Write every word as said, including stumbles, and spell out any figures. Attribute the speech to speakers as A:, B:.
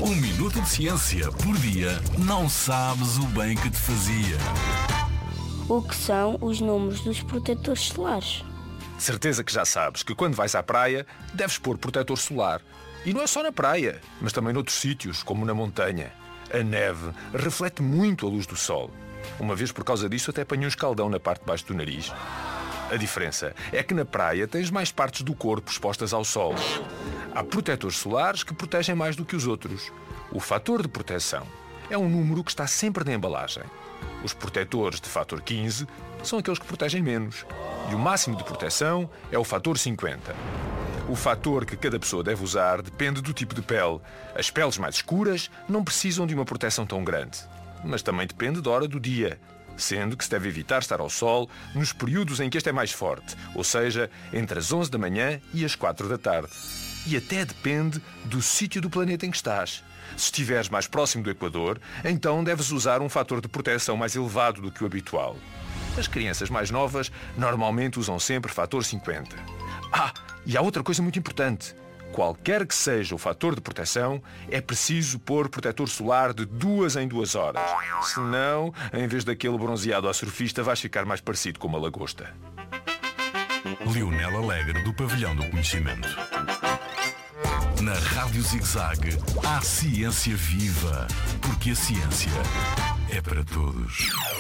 A: Um minuto de ciência por dia não sabes o bem que te fazia.
B: O que são os números dos protetores solares?
C: Certeza que já sabes que quando vais à praia deves pôr protetor solar. E não é só na praia, mas também noutros sítios, como na montanha. A neve reflete muito a luz do sol. Uma vez, por causa disso, até apanhei um escaldão na parte de baixo do nariz. A diferença é que na praia tens mais partes do corpo expostas ao sol. Há protetores solares que protegem mais do que os outros. O fator de proteção é um número que está sempre na embalagem. Os protetores de fator quinze são aqueles que protegem menos. E o máximo de proteção é o fator cinquenta. O fator que cada pessoa deve usar depende do tipo de pele. As peles mais escuras não precisam de uma proteção tão grande. Mas também depende da hora do dia, sendo que se deve evitar estar ao sol nos períodos em que este é mais forte, ou seja, entre as onze da manhã e as quatro da tarde. E até depende do sítio do planeta em que estás. Se estiveres mais próximo do Equador, então deves usar um fator de proteção mais elevado do que o habitual. As crianças mais novas normalmente usam sempre fator cinquenta. Ah, e há outra coisa muito importante. Qualquer que seja o fator de proteção, é preciso pôr protetor solar de duas em duas horas. Senão, em vez daquele bronzeado à surfista, vais ficar mais parecido com uma lagosta.
A: Lionel Alegre, do Pavilhão do Conhecimento. Na Rádio Zig-Zag, há ciência viva, porque a ciência é para todos.